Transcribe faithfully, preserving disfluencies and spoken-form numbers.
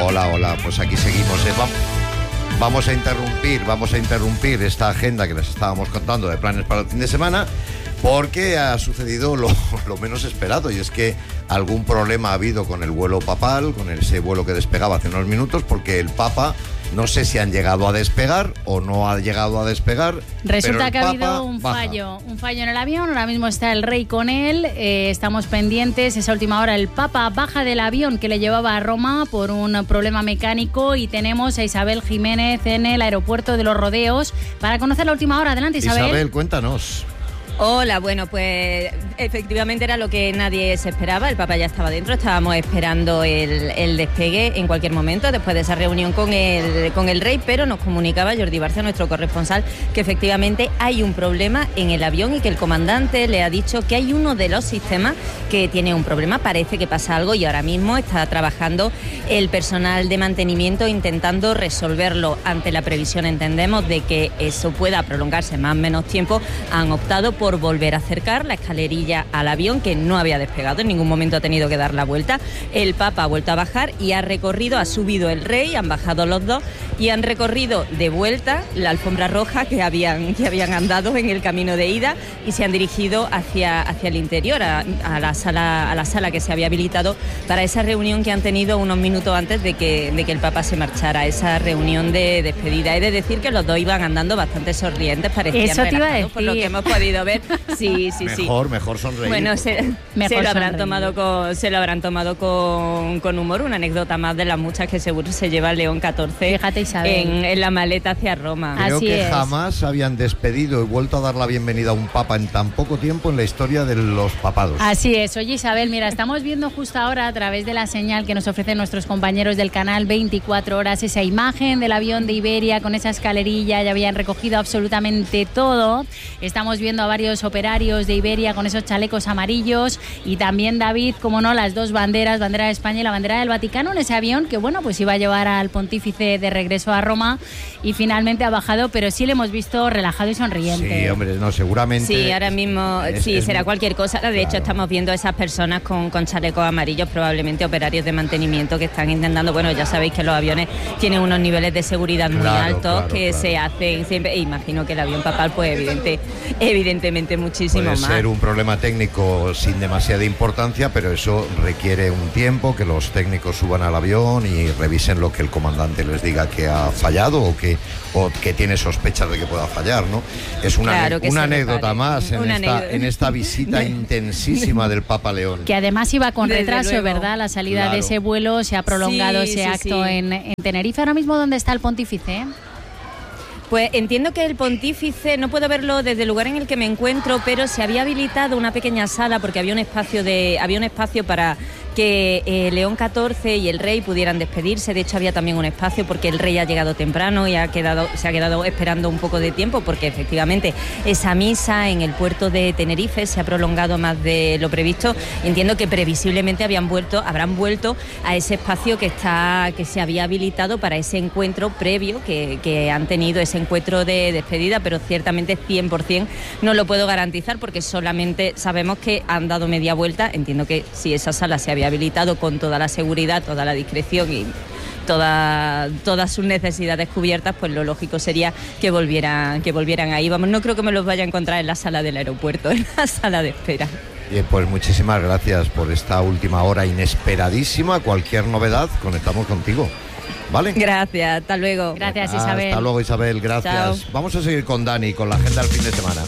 hola, hola. Pues aquí seguimos. ¿eh? Vamos a interrumpir, vamos a interrumpir esta agenda que les estábamos contando de planes para el fin de semana, porque ha sucedido lo, lo menos esperado, y es que algún problema ha habido con el vuelo papal, con ese vuelo que despegaba hace unos minutos, porque el Papa, no sé si han llegado a despegar o no ha llegado a despegar. Resulta que ha Papa habido un baja. fallo, un fallo en el avión. Ahora mismo está el rey con él, eh, estamos pendientes. Esa última hora el Papa baja del avión que le llevaba a Roma por un problema mecánico, y tenemos a Isabel Jiménez en el aeropuerto de Los Rodeos para conocer la última hora. Adelante, Isabel. Isabel, cuéntanos. Hola, bueno, pues efectivamente era lo que nadie se esperaba. El Papa ya estaba dentro, estábamos esperando el, el despegue en cualquier momento después de esa reunión con el, con el rey, pero nos comunicaba Jordi Barça, nuestro corresponsal, que efectivamente hay un problema en el avión y que el comandante le ha dicho que hay uno de los sistemas que tiene un problema. Parece que pasa algo y ahora mismo está trabajando el personal de mantenimiento intentando resolverlo. Ante la previsión, entendemos, de que eso pueda prolongarse más o menos tiempo, han optado por volver a acercar la escalerilla al avión, que no había despegado, en ningún momento ha tenido que dar la vuelta. El Papa ha vuelto a bajar y ha recorrido, ha subido el rey, han bajado los dos y han recorrido de vuelta la alfombra roja que habían, que habían andado en el camino de ida, y se han dirigido hacia, hacia el interior, a, a, la sala, a la sala que se había habilitado para esa reunión que han tenido unos minutos antes de que, de que el Papa se marchara, esa reunión de despedida. He de decir que los dos iban andando bastante sonrientes, parecían Eso te iba a relajados, por lo que hemos podido ver. Sí, sí, sí. Mejor, mejor sonreír. Bueno, se, Mejor se lo habrán sonreír. tomado con, se lo habrán tomado con, con humor. Una anécdota más de las muchas que seguro se lleva León catorce. Fíjate, Isabel. En, en la maleta hacia Roma. Creo Así que es. jamás habían despedido y vuelto a dar la bienvenida a un papa en tan poco tiempo en la historia de los papados. Así es. Oye, Isabel, mira, estamos viendo justo ahora a través de la señal que nos ofrecen nuestros compañeros del canal veinticuatro horas esa imagen del avión de Iberia con esa escalerilla. Ya habían recogido absolutamente todo. Estamos viendo a varios operarios de Iberia con esos chalecos amarillos, y también, David, como no, las dos banderas, bandera de España y la bandera del Vaticano, en ese avión que, bueno, pues iba a llevar al pontífice de regreso a Roma, y finalmente ha bajado, pero sí le hemos visto relajado y sonriente. Sí, hombre, no, seguramente. Sí, ahora mismo es, sí, es será muy... cualquier cosa. De Claro. hecho, estamos viendo a esas personas con, con chalecos amarillos, probablemente operarios de mantenimiento, que están intentando, bueno, ya sabéis que los aviones tienen unos niveles de seguridad muy Claro, altos, claro, que claro. se hacen siempre, e imagino que el avión papal, pues evidente, evidentemente muchísimo Puede más. ser un problema técnico sin demasiada importancia, pero eso requiere un tiempo, que los técnicos suban al avión y revisen lo que el comandante les diga que ha fallado o que, o que tiene sospechas de que pueda fallar, ¿no? Es una, Claro, ane- que una se anécdota repare. más en Una esta, anécdota. en esta visita intensísima del Papa León. Que además iba con Desde retraso, luego. ¿verdad? La salida Claro. de ese vuelo, se ha prolongado Sí, ese sí, acto sí. En, en Tenerife. Ahora mismo, ¿dónde está el pontífice? Pues entiendo que el pontífice, no puedo verlo desde el lugar en el que me encuentro, pero se había habilitado una pequeña sala porque había un espacio de había un espacio para que eh, León catorce y el rey pudieran despedirse. De hecho, había también un espacio porque el rey ha llegado temprano y ha quedado, se ha quedado esperando un poco de tiempo, porque efectivamente esa misa en el puerto de Tenerife se ha prolongado más de lo previsto. Entiendo que previsiblemente habían vuelto, habrán vuelto a ese espacio que está que se había habilitado para ese encuentro previo que, que han tenido, ese encuentro de despedida, pero ciertamente cien por ciento no lo puedo garantizar porque solamente sabemos que han dado media vuelta. Entiendo que si esa sala se había habilitado con toda la seguridad, toda la discreción y toda, todas sus necesidades cubiertas, pues lo lógico sería que volvieran, que volvieran ahí. Vamos, no creo que me los vaya a encontrar en la sala del aeropuerto, en la sala de espera. Bien, pues muchísimas gracias por esta última hora inesperadísima. Cualquier novedad, conectamos contigo. ¿Vale? Gracias, hasta luego. Gracias, Isabel. Hasta luego, Isabel, gracias. Chao. Vamos a seguir con Dani, con la agenda del fin de semana.